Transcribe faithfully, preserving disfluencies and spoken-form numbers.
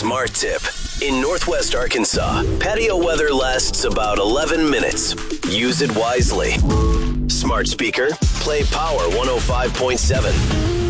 Smart Tip. In Northwest Arkansas, patio weather lasts about eleven minutes. Use it wisely. Smart speaker, play Power one oh five point seven.